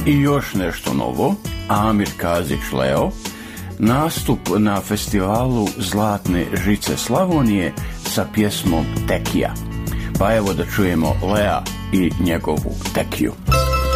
I još nešto novo, Amir Kazić Leo, nastup na festivalu Zlatne žice Slavonije sa pjesmom Tekija. Pa evo da čujemo Lea i njegovu Tekiju.